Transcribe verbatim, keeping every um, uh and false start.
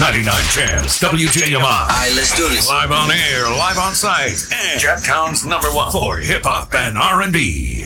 ninety-nine Chance, W J M I. All right, let's do this. Live on air, live on site, and Jacktown's number one for hip hop and R and B.